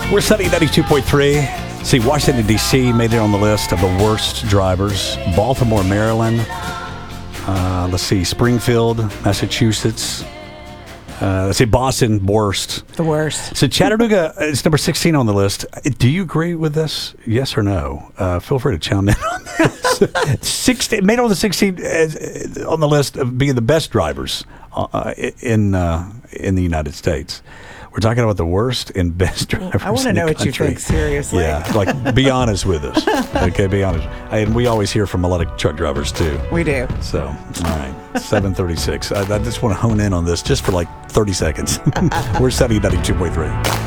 We're studying 92.3. See, Washington, D.C. made it on the list of the worst drivers. Baltimore, Maryland. Let's see, Springfield, Massachusetts. Let's see, Boston, worst. The worst. So Chattanooga is number 16 on the list. Do you agree with this? Yes or no? Feel free to chime in on this. 16, made on the 16 on the list of being the best drivers in the United States. We're talking about the worst and best drivers. I want to know what you think, seriously. Yeah, like be honest with us. Okay, be honest. And we always hear from a lot of truck drivers too. We do. So, all right, 7:36. I just want to hone in on this just for like 30 seconds. We're 92.3.